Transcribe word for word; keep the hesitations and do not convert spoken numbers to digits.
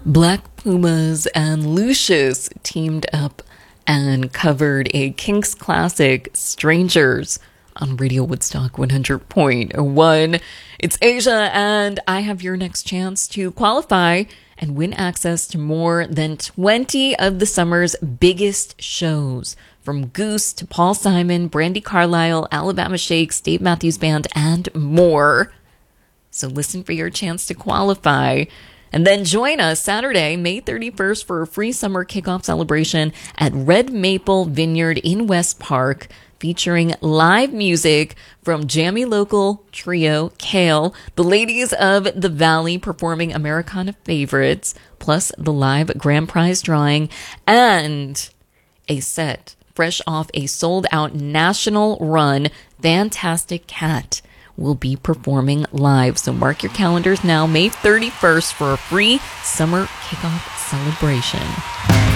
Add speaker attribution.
Speaker 1: Black Pumas and Lucius teamed up and covered a Kinks classic, Strangers, on Radio Woodstock one hundred point one. It's Asia, and I have your next chance to qualify and win access to more than twenty of the summer's biggest shows, from Goose to Paul Simon, Brandi Carlile, Alabama Shakes, Dave Matthews Band, and more. So listen for your chance to qualify. And then join us Saturday, May thirty-first, for a free summer kickoff celebration at Red Maple Vineyard in West Park, featuring live music from Jammy Local Trio, Kale, the Ladies of the Valley performing Americana favorites, plus the live grand prize drawing, and a set fresh off a sold-out national run, Fantastic Cat will be performing live. So mark your calendars now, May thirty-first, for a free summer kickoff celebration.